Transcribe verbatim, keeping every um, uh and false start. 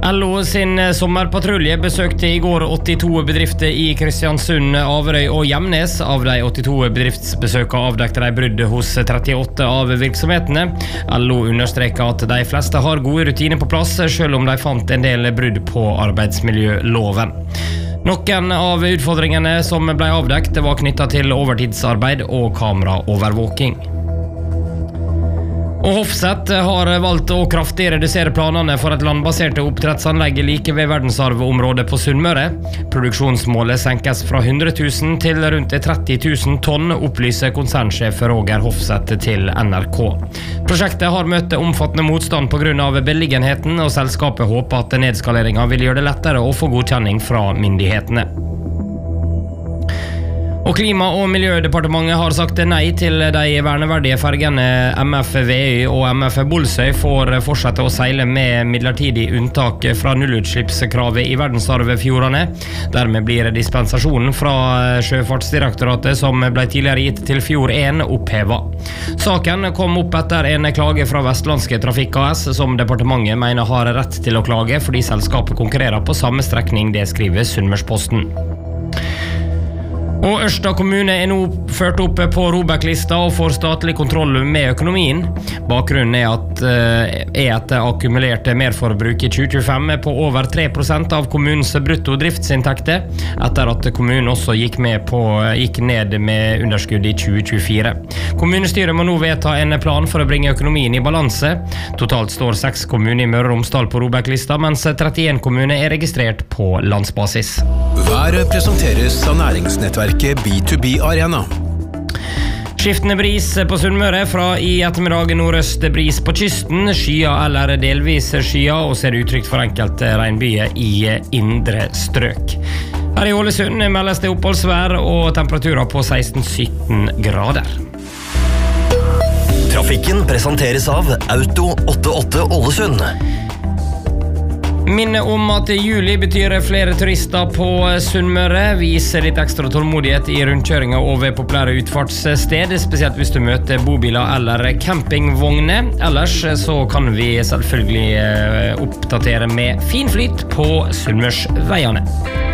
L O sin sommerpatrulje besøkte i går åttito bedrifter i Kristiansund, Averøy og Gjemnes. Av de åttito bedriftsbesøkene avdekte de brudd hos trettiåtte av virksomhetene. L O understreker at de fleste har gode rutiner på plass, selv om de fant en del brudd på arbeidsmiljøloven. Noen av utfordringene som ble avdekt var knyttet til overtidsarbeid og kameraovervåking. Og Hofseth har valgt å kraftig redusere planene for et landbaserte oppdrettsanlegg like ved verdensarvområdet på Sunnmøre. Produksjonsmålet senkes fra hundre tusen til rundt tretti tusen tonn, opplyser konsernsjef Roger Hofseth til N R K. Prosjektet har møtt omfattende motstand på grunn av beliggenheten, og selskapet håper at nedskaleringen vil gjøre det lettere å få godkjenning fra myndighetene. Og Klima- og miljødepartementet har sagt nei til de verneverdige fergene M F Veøy og M F Bolsøy får fortsette å seile med midlertidig unntak fra nullutslippskravet i verdensarvfjordene. Dermed blir dispensasjonen fra Sjøfartsdirektoratet som ble tidligere gitt til Fjord én opphevet. Saken kom opp etter en klage fra Vestlandske Trafikk A S, som departementet mener har rett til å klage fordi selskapet konkurrerer på samme strekning, det skriver Sunnmørsposten. Og Ørsta kommune er nå ført opp på ROBEK-lista og får statlig kontroll med økonomien. Bakgrunnen er at er et akkumulert merforbruk i tjue tjuefem på over tre prosent av kommunens brutto driftsinntekter, etter at kommunen også gikk, med på, gikk ned med underskudd i tjue tjuefire. Kommunestyret må nå vedta en plan for å bringe økonomien i balanse. Totalt står seks kommuner i Møre og Romsdal på ROBEK-lista, mens trettien kommuner er registrert på landsbasis. Været presenteres av næringsnettverket B to B Arena. Skiftende bris på Sunnmøre, fra i ettermiddag nordøst bris på kysten, skya eller delvis skya, og ser utrygt for enkelte regnbyer i indre strøk. Her i Ålesund meldes det oppholdsvær og temperaturer på seksten til sytten grader. Trafikken presenteres av Auto åttiåtte Ålesund. Minne om at juli betyr flere turister på Sunnmøre. Vis litt ekstra tålmodighet i rundkjøringer over populære utfartssted, spesielt hvis du møter bobiler eller campingvogner. Ellers så kan vi selvfølgelig oppdatere med fin flyt på Sunnmørsveiene.